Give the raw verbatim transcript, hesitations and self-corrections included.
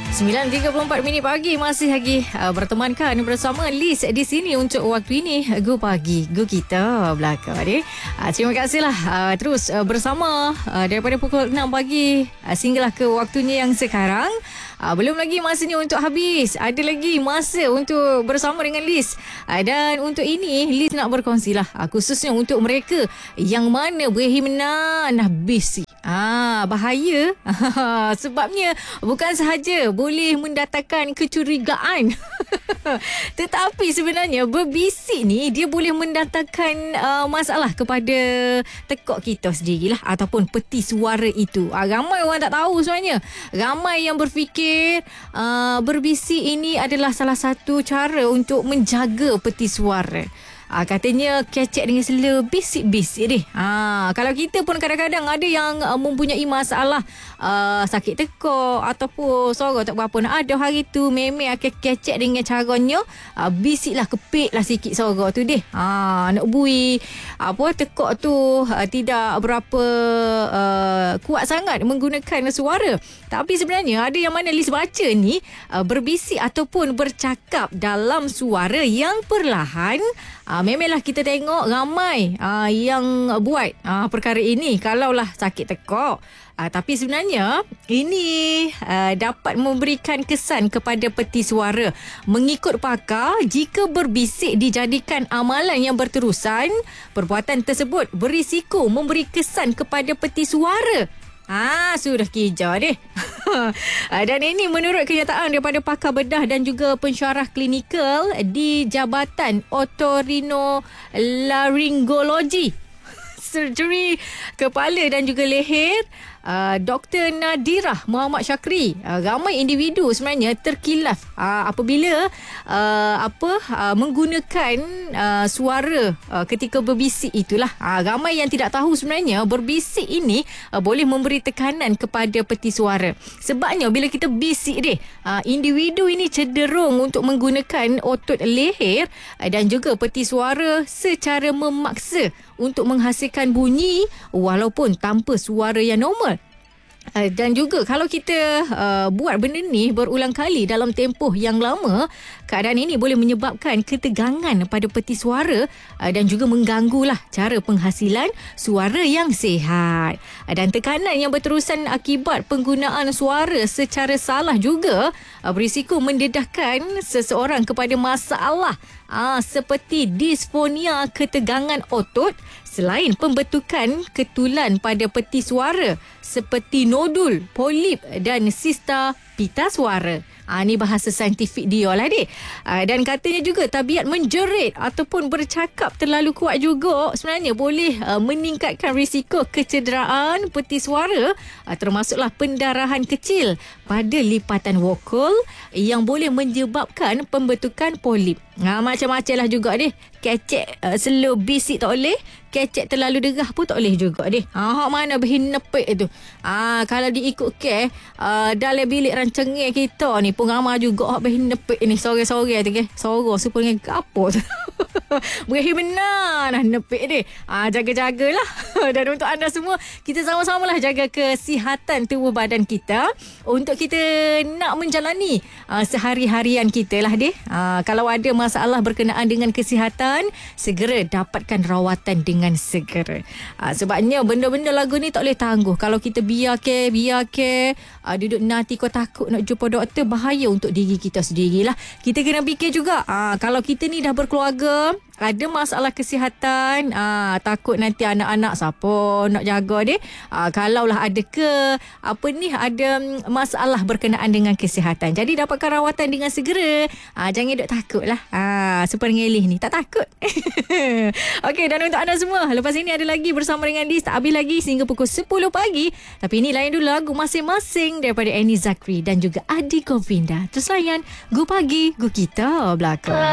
sembilan tiga puluh empat minit pagi masih lagi uh, bertemankan bersama Liz di sini untuk waktu ini Go Pagi, Go Kita belakang ni. Uh, terima kasihlah uh, terus uh, bersama uh, daripada pukul enam pagi uh, sehinggalah ke waktunya yang sekarang. Uh, belum lagi masanya untuk habis. Ada lagi masa untuk bersama dengan Liz. Uh, dan untuk ini Liz nak berkongsilah uh, khususnya untuk mereka yang mana berhimpinan busy. Ah, bahaya. Sebabnya bukan sahaja boleh mendatangkan kecurigaan. Tetapi sebenarnya berbisik ni dia boleh mendatangkan uh, masalah kepada tekak kita sendirilah ataupun peti suara itu. Uh, ramai orang tak tahu sebenarnya. Ramai yang berfikir uh, berbisik ini adalah salah satu cara untuk menjaga peti suara. Ah, katanya kecek dengan sela bisik-bisik deh. Ah, kalau kita pun kadang-kadang ada yang uh, mempunyai masalah uh, sakit tekak ataupun suara tak berapa nak ada hari tu, memang akan kecek dengan caranya uh, bisiklah, kepitlah sikit suara tu deh. Ah, nak bui apa tekak tu uh, tidak berapa uh, kuat sangat menggunakan suara. Tapi sebenarnya ada yang mana Liz baca ni uh, berbisik ataupun bercakap dalam suara yang perlahan. Uh, memanglah kita tengok ramai uh, yang buat uh, perkara ini kalaulah sakit tekak. Uh, tapi sebenarnya ini uh, dapat memberikan kesan kepada peti suara. Mengikut pakar, jika berbisik dijadikan amalan yang berterusan, perbuatan tersebut berisiko memberi kesan kepada peti suara. Ah, sudah kejar deh. Dan ini menurut kenyataan daripada pakar bedah dan juga pensyarah klinikal di Jabatan Otorinolaryngologi, surgery kepala dan juga leher, uh, Doktor Nadirah Muhammad Syakri. Uh, ramai individu sebenarnya terkilaf uh, apabila uh, apa uh, menggunakan uh, suara uh, ketika berbisik itulah. Uh, ramai yang tidak tahu sebenarnya berbisik ini uh, boleh memberi tekanan kepada peti suara. Sebabnya bila kita bisik deh, uh, individu ini cenderung untuk menggunakan otot leher uh, dan juga peti suara secara memaksa untuk menghasilkan bunyi walaupun tanpa suara yang normal. Uh, dan juga kalau kita uh, buat benda ni berulang kali dalam tempoh yang lama, keadaan ini boleh menyebabkan ketegangan pada peti suara uh, dan juga mengganggulah cara penghasilan suara yang sihat. Uh, dan tekanan yang berterusan akibat penggunaan suara secara salah juga uh, berisiko mendedahkan seseorang kepada masalah uh, seperti disfonia ketegangan otot, selain pembentukan ketulan pada peti suara seperti nodul, polip dan sista pita suara. Ah, ni bahasa saintifik dia lah dek. Ah, dan katanya juga tabiat menjerit ataupun bercakap terlalu kuat juga sebenarnya boleh uh, meningkatkan risiko kecederaan peti suara, uh, termasuklah pendarahan kecil pada lipatan vokal yang boleh menyebabkan pembentukan polip. Ah, macam-macam lah juga deh. Kecek uh, slow bisik tak boleh, kecek terlalu derah pun tak boleh juga deh. Ah, hak mana berhinepek tu. Ah, kalau diikut ke uh, dalam bilik rancangnya kita ni pun ramai juga hak berhinepek ni, sore-sore tu ke. Sore supaya dengan gapo tu. Berakhir benar nah nepek deh. Ah, jaga-jagalah. Dan untuk anda semua, kita sama-samalah jaga kesihatan tubuh badan kita untuk kita nak menjalani uh, sehari-harian kita lah deh. Ah, kalau ada masalah berkenaan dengan kesihatan, segera dapatkan rawatan dengan segera. Uh, sebabnya benda-benda lagu ni tak boleh tangguh. Kalau kita biar ke, biar ke, uh, duduk nanti kau takut nak jumpa doktor, bahaya untuk diri kita sendirilah. Kita kena fikir juga, uh, kalau kita ni dah berkeluarga, ada masalah kesihatan, uh, takut nanti anak-anak siapa nak jaga deh. Uh, kalaulah ada ke, apa ni, ada masalah berkenaan dengan kesihatan. Jadi dapatkan rawatan dengan segera. Uh, jangan duk takut lah. Uh, super ngelih ni, tak takut. Okey, dan untuk anda semua, lepas ini ada lagi bersama dengan Liz, tak habis lagi sehingga pukul sepuluh pagi. Tapi ini layan dulu lagu masing-masing daripada Annie Zakri dan juga Adi Govinda. Terus layan Go Pagi, Go Kita belakang.